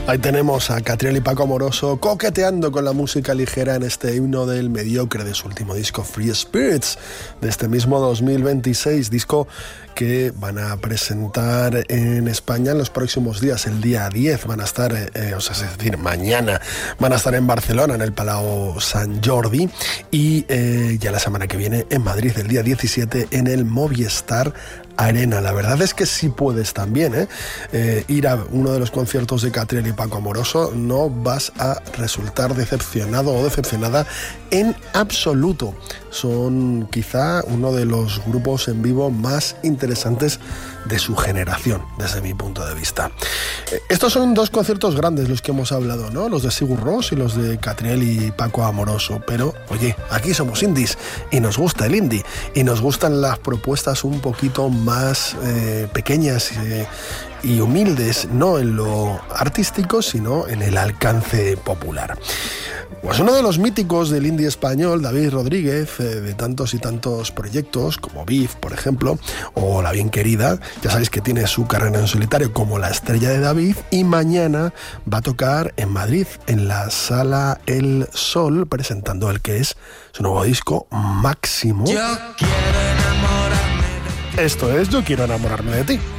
Ahí tenemos a Catriel y Paco Amoroso coqueteando con la música ligera en este himno del mediocre de su último disco Free Spirits, de este mismo 2026, disco que van a presentar en España en los próximos días. El día 10 van a estar, es decir, mañana van a estar en Barcelona, en el Palau Sant Jordi, y ya la semana que viene en Madrid, el día 17, en el Movistar Arena. La verdad es que si puedes también ir a uno de los conciertos de Catriel y Paco Amoroso, no vas a resultar decepcionado o decepcionada en absoluto. Son quizá uno de los grupos en vivo más interesantes de su generación, desde mi punto de vista. Estos son dos conciertos grandes los que hemos hablado, ¿no? Los de Sigur Rós y los de Catriel y Paco Amoroso. Pero, oye, aquí somos indies y nos gusta el indie y nos gustan las propuestas un poquito más pequeñas y humildes, no en lo artístico, sino en el alcance popular. Pues uno de los míticos del indie español, David Rodríguez, de tantos y tantos proyectos, como Beef, por ejemplo, o La Bien Querida, ya sabéis que tiene su carrera en solitario como La Estrella de David, y mañana va a tocar en Madrid, en la Sala El Sol, presentando el que es su nuevo disco, Máximo. Yo quiero enamorarme de ti. Esto es Yo Quiero Enamorarme de Ti.